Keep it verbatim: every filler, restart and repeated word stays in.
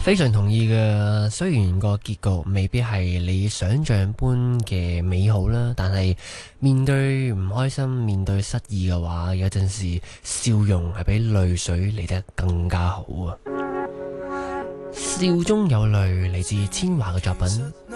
非常同意嘅，雖然個結局未必係你想象般嘅美好啦，但係面對唔開心、面對失意嘅話，有陣時笑容係比淚水嚟得更加好啊！笑中有淚嚟自千嬅嘅作品。